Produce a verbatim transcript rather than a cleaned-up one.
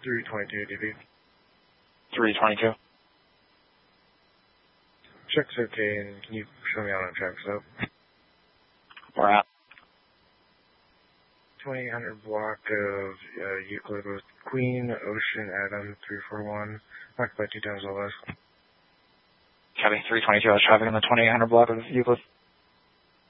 three twenty-two D B. three twenty-two. Check's okay, and can you show me on a check so? Where at? twenty-eight hundred block of uh, Euclid with Queen, Ocean, Adam, three four one, marked by two times or less. Copy, three twenty-two, I was traffic in the twenty-eight hundred block of Euclid.